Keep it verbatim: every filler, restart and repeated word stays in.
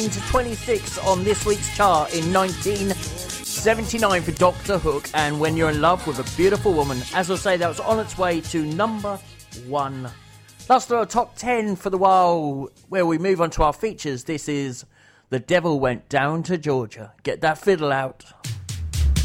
to twenty-six on this week's chart in nineteen seventy-nine for Doctor Hook and When You're in Love with a Beautiful Woman. As I say, that was on its way to number one. Last of our top ten for the while, where we move on to our features. This is The Devil Went Down to Georgia. Get that fiddle out.